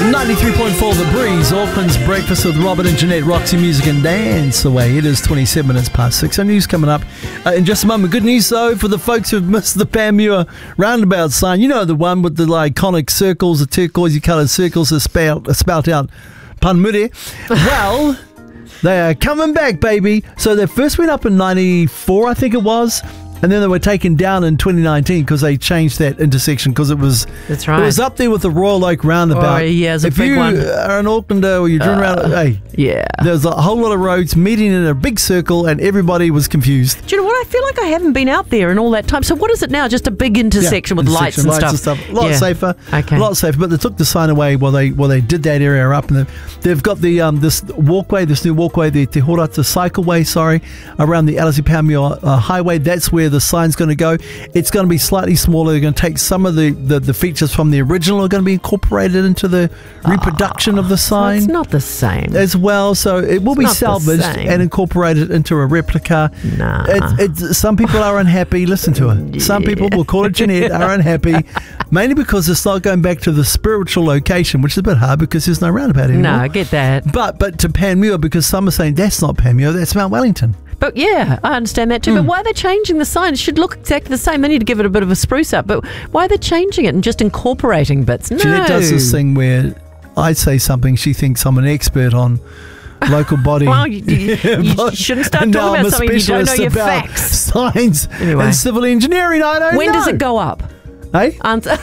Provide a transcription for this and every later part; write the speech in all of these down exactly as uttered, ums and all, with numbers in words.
ninety-three point four The Breeze, Auckland's breakfast with Robert and Jeanette, Roxy Music and Dance away. It is twenty-seven minutes past six. Our news coming up uh, in just a moment. Good news, though, for the folks who've missed the Panmure roundabout sign. You know, the one with the like, iconic circles, the turquoise coloured circles that spout, spout out Panmure. Well, they are coming back, baby. So they first went up in ninety-four, I think it was. And then they were taken down in twenty nineteen because they changed that intersection because it was That's right. It was up there with the Royal Oak roundabout. Oh, yeah, it's a if big you one. are an Aucklander or you're driven Uh, around, hey, Yeah. there's a whole lot of roads meeting in a big circle and everybody was confused. Do you know what? I feel like I haven't been out there in all that time. So what is it now? Just a big intersection Yeah, with lights, intersection, and, lights stuff. and stuff. A lot Yeah. safer. Okay. A lot safer. But they took the sign away while they while they did that area up, and they've, they've got the um this walkway, this new walkway, the Te Horata Cycleway, sorry, around the Alice Panmure uh, Highway. That's where the sign's going to go. It's going to be slightly smaller. They're going to take some of the, the, the features from the original are going to be incorporated into the reproduction oh, of the sign. So it's not the same. As well, so it will It's be not the salvaged same. and incorporated into a replica. Nah. It's, it's, some people are unhappy. Listen to her. Some Yeah. people, will call it Jeanette, are unhappy, mainly because it's not going back to the spiritual location, which is a bit hard because there's no roundabout anymore. No, I get that. But but to Panmure, because some are saying that's not Panmure, that's Mount Wellington. But yeah, I understand that too. Mm. But why are they changing the sign? It should look exactly the same. They need to give it a bit of a spruce up. But why are they changing it and just incorporating bits? No. Jeanette does this thing where I say something, she thinks I'm an expert on local body. Well, you, you, you But shouldn't start now talking I'm about a something you don't know specialist your about facts. Signs Anyway. and civil engineering. I don't When know. does it go up? Hey? Answer.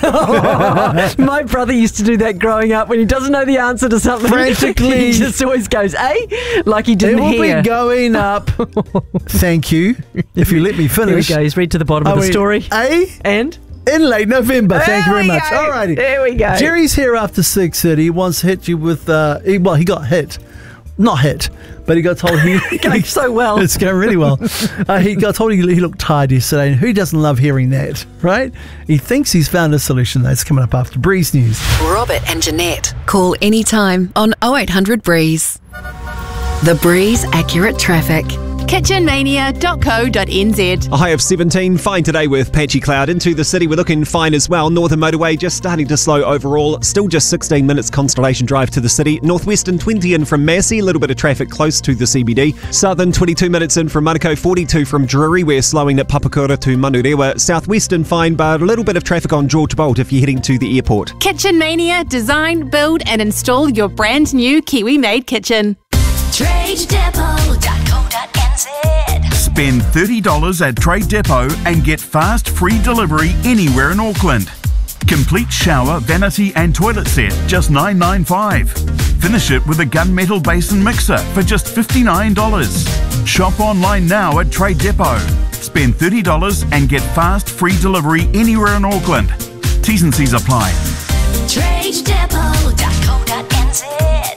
My brother used to do that growing up when he doesn't know the answer to something. Frantically. He just always goes, eh? Like he It didn't will hear. be going up. Thank you. If you let me Here we finish. go. He's read to the bottom I of the went, story. A And? in late November. Thank you There very we much. go. Alrighty. There we go. Jerry's here after six thirty. He wants to hit you with, uh, he, well, he got hit. Not hit, but he got told he... Going so well. It's going really well. Uh, he got told he, he looked tired yesterday, and who doesn't love hearing that, right? He thinks he's found a solution. That's coming up after Breeze News. Robert and Jeanette. Call anytime on oh eight hundred Breeze. The Breeze Accurate Traffic. kitchen mania dot co dot n z. A high of seventeen, fine today with patchy cloud. Into the city, we're looking fine as well. Northern Motorway just starting to slow overall. Still just sixteen minutes Constellation Drive to the city. Northwestern twenty in from Massey, a little bit of traffic close to the C B D. Southern twenty-two minutes in from Manukau, forty-two from Drury. We're slowing at Papakura to Manurewa. Southwestern fine, but a little bit of traffic on George Bolt if you're heading to the airport. Kitchen Mania, design, build and install your brand new Kiwi-made kitchen. trade depot dot co dot n z. Spend thirty dollars at Trade Depot and get fast free delivery anywhere in Auckland. Complete shower, vanity and toilet set, just nine ninety-five. Finish it with a gunmetal basin mixer for just fifty-nine dollars. Shop online now at Trade Depot. Spend thirty dollars and get fast free delivery anywhere in Auckland. T's and C's apply. trade depot dot co dot n z.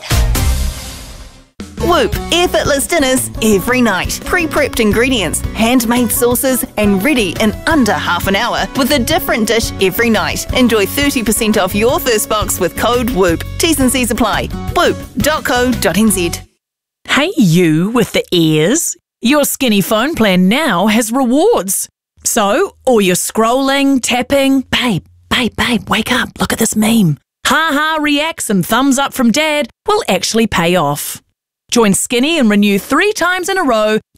Whoop, effortless dinners every night. Pre-prepped ingredients, handmade sauces, and ready in under half an hour with a different dish every night. Enjoy thirty percent off your first box with code WHOOP. T's and C's apply. whoop dot co dot n z. Hey, you with the ears. Your Skinny phone plan now has rewards. So, all your scrolling, tapping, babe, babe, babe, wake up, look at this meme. Ha-ha reacts and thumbs up from dad will actually pay off. Join Skinny and renew three times in a row